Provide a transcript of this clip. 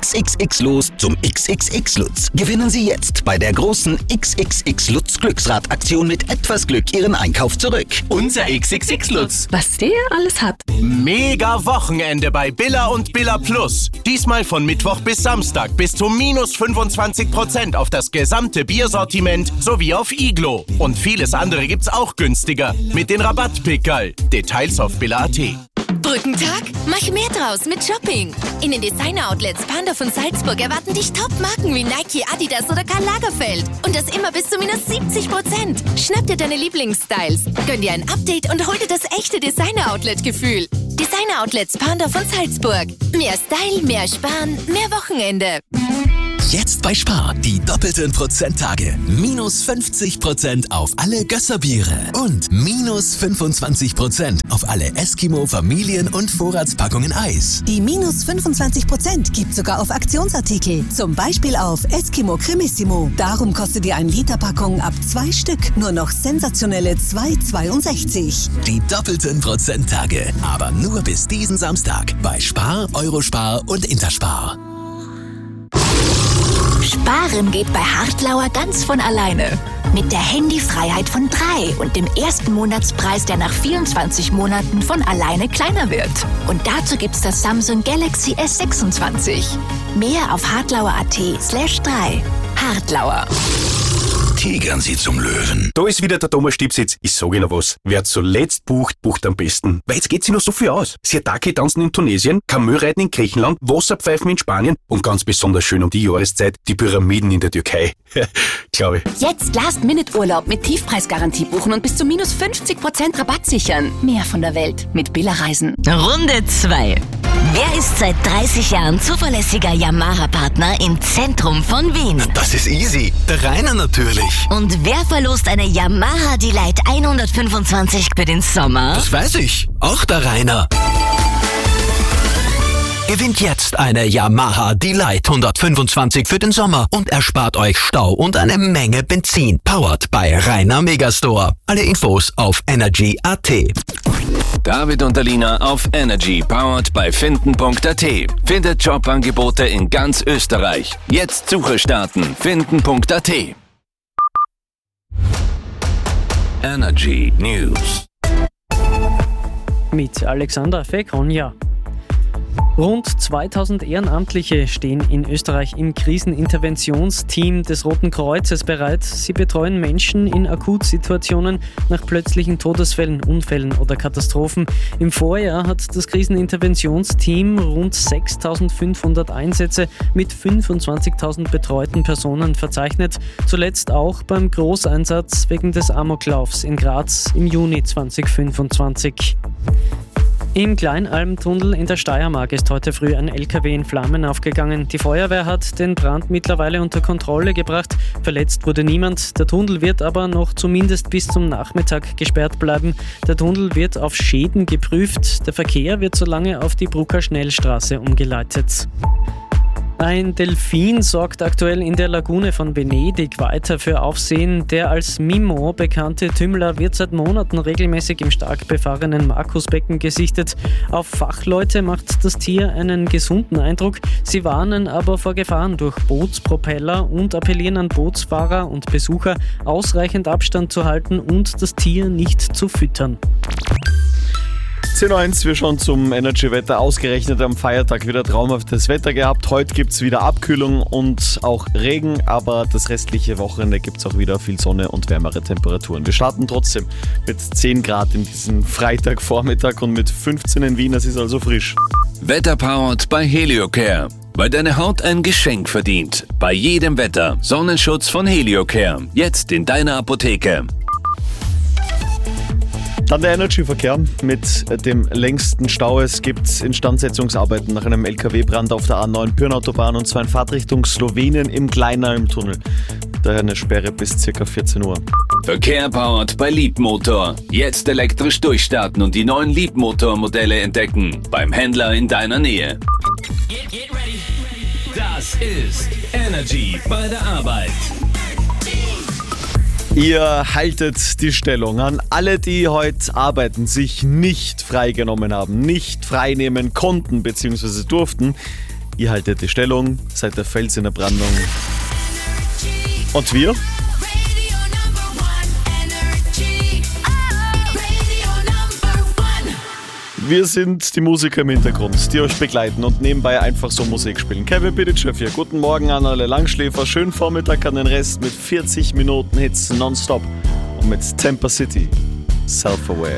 XXX los zum XXX Lutz. Gewinnen Sie jetzt bei der großen XXX Lutz Glücksradaktion mit etwas Glück Ihren Einkauf zurück. Unser XXX Lutz. Was der alles hat. Mega Wochenende bei Billa und Billa Plus. Diesmal von Mittwoch bis Samstag bis zu minus 25% auf das gesamte Biersortiment sowie auf Iglo. Und vieles andere gibt's auch günstiger mit den Rabattpickerl. Details auf billa.at. Brückentag? Mach mehr draus mit Shopping. In den Designer-Outlets Panda von Salzburg erwarten dich Top-Marken wie Nike, Adidas oder Karl Lagerfeld. Und das immer bis zu minus 70%. Schnapp dir deine Lieblingsstyles, gönn dir ein Update und hol dir das echte Designer-Outlet-Gefühl. Designer-Outlets Panda von Salzburg. Mehr Style, mehr Sparen, mehr Wochenende. Jetzt bei Spar die doppelten Prozenttage. Minus 50% auf alle Gösserbiere und minus 25% auf alle Eskimo Familien- und Vorratspackungen Eis. Die minus 25% gibt sogar auf Aktionsartikel. Zum Beispiel auf Eskimo Cremissimo. Darum kostet ihr 1 Liter Packung ab 2 Stück nur noch sensationelle 2,62. Die doppelten Prozenttage. Aber nur bis diesen Samstag bei Spar, Eurospar und Interspar. Sparen geht bei Hartlauer ganz von alleine. Mit der Handyfreiheit von 3 und dem ersten Monatspreis, der nach 24 Monaten von alleine kleiner wird. Und dazu gibt's das Samsung Galaxy S26. Mehr auf hartlauer.at/3. Hartlauer. Tigern Sie zum Löwen. Da ist wieder der Thomas Stipsitz. Ich sage Ihnen was. Wer zuletzt bucht, bucht am besten. Weil jetzt geht sich noch so viel aus. Sirtaki tanzen in Tunesien, Kamelreiten in Griechenland, Wasserpfeifen in Spanien und ganz besonders schön um die Jahreszeit die Pyramiden in der Türkei. Glaube ich. Jetzt Last-Minute-Urlaub mit Tiefpreisgarantie buchen und bis zu minus 50% Rabatt sichern. Mehr von der Welt mit Billa Reisen. Runde 2. Wer ist seit 30 Jahren zuverlässiger Yamaha-Partner im Zentrum von Wien? Das ist easy. Der Rainer natürlich. Und wer verlost eine Yamaha Delight 125 für den Sommer? Das weiß ich. Auch der Rainer. Gewinnt jetzt eine Yamaha Delight 125 für den Sommer und erspart euch Stau und eine Menge Benzin. Powered bei Rainer Megastore. Alle Infos auf energy.at. David und Alina auf Energy, powered bei finden.at. Findet Jobangebote in ganz Österreich. Jetzt Suche starten. finden.at. Energy News. Mit Alexander Fekronja. Rund 2000 Ehrenamtliche stehen in Österreich im Kriseninterventionsteam des Roten Kreuzes bereit. Sie betreuen Menschen in Akutsituationen nach plötzlichen Todesfällen, Unfällen oder Katastrophen. Im Vorjahr hat das Kriseninterventionsteam rund 6500 Einsätze mit 25.000 betreuten Personen verzeichnet. Zuletzt auch beim Großeinsatz wegen des Amoklaufs in Graz im Juni 2025. Im Kleinalmtunnel in der Steiermark ist heute früh ein LKW in Flammen aufgegangen. Die Feuerwehr hat den Brand mittlerweile unter Kontrolle gebracht. Verletzt wurde niemand. Der Tunnel wird aber noch zumindest bis zum Nachmittag gesperrt bleiben. Der Tunnel wird auf Schäden geprüft. Der Verkehr wird solange auf die Brucker Schnellstraße umgeleitet. Ein Delfin sorgt aktuell in der Lagune von Venedig weiter für Aufsehen. Der als Mimo bekannte Tümmler wird seit Monaten regelmäßig im stark befahrenen Markusbecken gesichtet. Auf Fachleute macht das Tier einen gesunden Eindruck. Sie warnen aber vor Gefahren durch Bootspropeller und appellieren an Bootsfahrer und Besucher, ausreichend Abstand zu halten und das Tier nicht zu füttern. 10.01 Uhr, wir schauen zum Energy-Wetter. Ausgerechnet am Feiertag wieder traumhaftes Wetter gehabt. Heute gibt es wieder Abkühlung und auch Regen, aber das restliche Wochenende gibt es auch wieder viel Sonne und wärmere Temperaturen. Wir starten trotzdem mit 10 Grad in diesem Freitagvormittag und mit 15 in Wien. Es ist also frisch. Wetterpowered bei Heliocare. Weil deine Haut ein Geschenk verdient. Bei jedem Wetter. Sonnenschutz von Heliocare. Jetzt in deiner Apotheke. Dann der Energy-Verkehr mit dem längsten Stau. Es gibt Instandsetzungsarbeiten nach einem LKW-Brand auf der A9 Pyrnautobahn und zwar in Fahrtrichtung Slowenien im Kleinalmtunnel. Daher eine Sperre bis ca. 14 Uhr. Verkehr powered bei Leapmotor. Jetzt elektrisch durchstarten und die neuen Leapmotor-Modelle entdecken. Beim Händler in deiner Nähe. Get ready. Das ist Energy bei der Arbeit. Ihr haltet die Stellung an alle, die heute arbeiten, sich nicht freigenommen haben, nicht freinehmen konnten bzw. durften. Ihr haltet die Stellung, seid der Fels in der Brandung. Und wir? Wir sind die Musiker im Hintergrund, die euch begleiten und nebenbei einfach so Musik spielen. Kevin Pitychev hier. Guten Morgen an alle Langschläfer. Schönen Vormittag an den Rest mit 40 Minuten Hits nonstop. Und mit Temper City. Self-Aware.